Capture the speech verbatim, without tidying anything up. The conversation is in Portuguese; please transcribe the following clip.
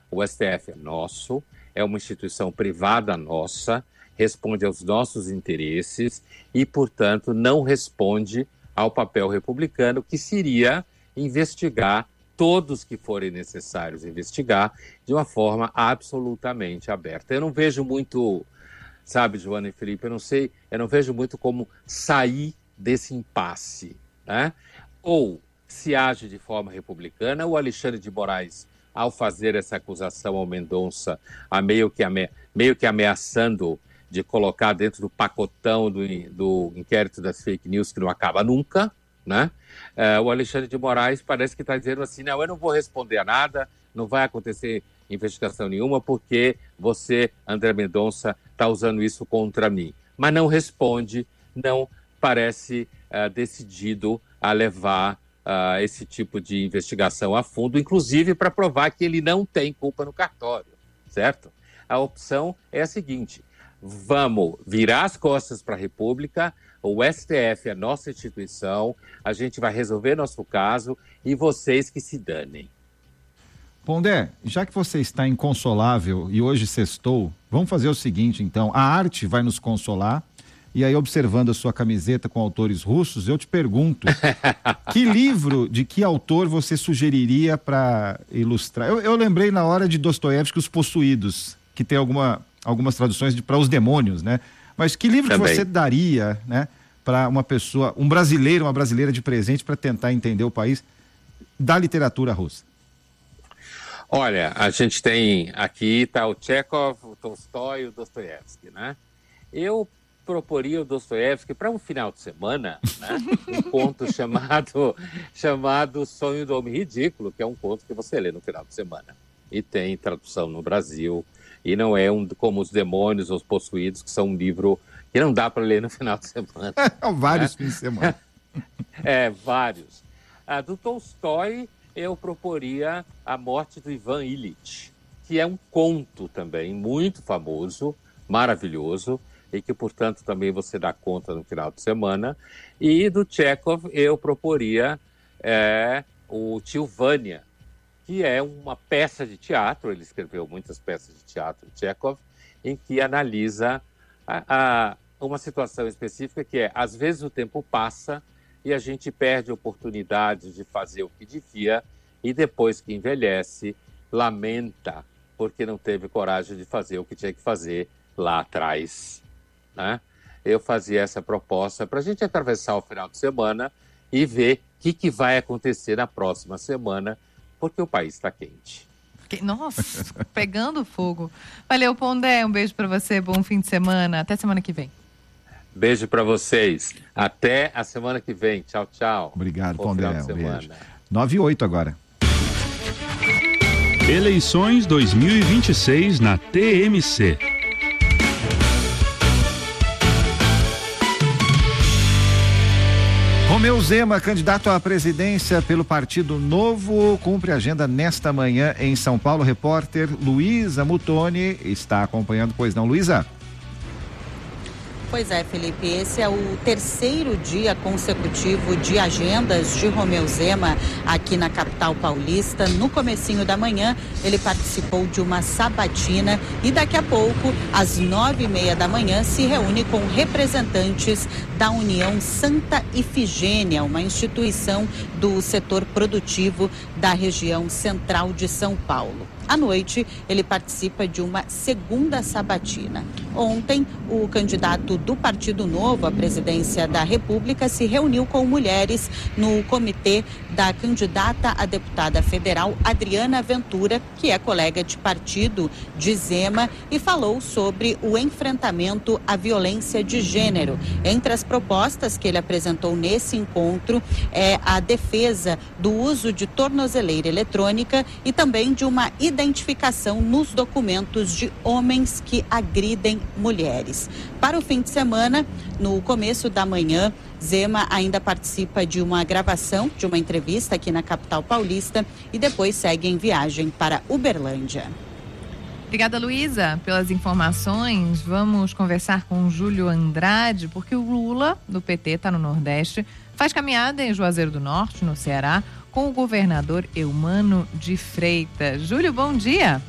O S T F é nosso, é uma instituição privada nossa, responde aos nossos interesses e, portanto, não responde ao papel republicano, que seria investigar todos que forem necessários investigar de uma forma absolutamente aberta. Eu não vejo muito, sabe, Joana e Felipe, eu não sei, eu não vejo muito como sair desse impasse, né? Ou se age de forma republicana, o Alexandre de Moraes, ao fazer essa acusação ao Mendonça, a meio, que ame, meio que ameaçando de colocar dentro do pacotão do, do inquérito das fake news, que não acaba nunca, né? Uh, o Alexandre de Moraes parece que está dizendo assim, não, eu não vou responder a nada, não vai acontecer investigação nenhuma, porque você, André Mendonça, está usando isso contra mim. Mas não responde, não parece uh, decidido a levar uh, esse tipo de investigação a fundo, inclusive para provar que ele não tem culpa no cartório, certo? A opção é a seguinte: vamos virar as costas para a República, o S T F é nossa instituição, a gente vai resolver nosso caso e vocês que se danem. Pondé, já que você está inconsolável e hoje sextou, vamos fazer o seguinte então, a arte vai nos consolar e aí, observando a sua camiseta com autores russos, eu te pergunto, que livro de que autor você sugeriria para ilustrar? Eu, eu lembrei na hora de Dostoiévski, Os Possuídos, que tem alguma, algumas traduções de, para os demônios, né? Mas que livro Também. que você daria, né, para uma pessoa, um brasileiro, uma brasileira de presente para tentar entender o país da literatura russa? Olha, a gente tem aqui, tá o Chekhov, o Tolstói e o Dostoiévski, né? Eu proporia o Dostoiévski para um final de semana, né? Um conto chamado, chamado Sonho do Homem Ridículo, que é um conto que você lê no final de semana. E tem tradução no Brasil. E não é um como Os Demônios ou Os Possuídos, que são um livro que não dá para ler no final de semana. Vários fins de semana. É, vários. A do Tolstói, eu proporia A Morte do Ivan Ilitch, que é um conto também muito famoso, maravilhoso, e que, portanto, também você dá conta no final de semana. E do Chekhov, eu proporia é, o Tio Vânia, que é uma peça de teatro, ele escreveu muitas peças de teatro, Chekhov, em que analisa a, a, uma situação específica que é, às vezes o tempo passa e a gente perde oportunidades de fazer o que devia e depois que envelhece, lamenta porque não teve coragem de fazer o que tinha que fazer lá atrás, né? Eu fazia essa proposta para a gente atravessar o final de semana e ver o que, que vai acontecer na próxima semana, porque o país está quente. Nossa, pegando fogo. Valeu, Pondé, um beijo para você, bom fim de semana, até semana que vem. Beijo para vocês, até a semana que vem, tchau, tchau. Obrigado, bom Pondé, final de semana. Beijo. nove e oito agora. Eleições dois mil e vinte e seis na T M C. Romeu Zema, candidato à presidência pelo Partido Novo, cumpre agenda nesta manhã em São Paulo. Repórter Luísa Mutoni está acompanhando, pois não, Luísa? Pois é, Felipe, esse é o terceiro dia consecutivo de agendas de Romeu Zema aqui na capital paulista. No comecinho da manhã, ele participou de uma sabatina e daqui a pouco, às nove e meia da manhã, se reúne com representantes da União Santa Ifigênia, uma instituição do setor produtivo da região central de São Paulo. À noite, ele participa de uma segunda sabatina. Ontem, o candidato do Partido Novo à presidência da República se reuniu com mulheres no comitê da candidata a deputada federal Adriana Ventura, que é colega de partido de Zema, e falou sobre o enfrentamento à violência de gênero. Entre as propostas que ele apresentou nesse encontro é a defesa do uso de tornozeleira eletrônica e também de uma identificação nos documentos de homens que agridem mulheres. Para o fim de semana, no começo da manhã, Zema ainda participa de uma gravação de uma entrevista aqui na capital paulista e depois segue em viagem para Uberlândia. Obrigada, Luísa, pelas informações. Vamos conversar com o Júlio Andrade, porque o Lula, do P T, está no Nordeste, faz caminhada em Juazeiro do Norte, no Ceará, com o governador Eumano de Freitas. Júlio, bom dia.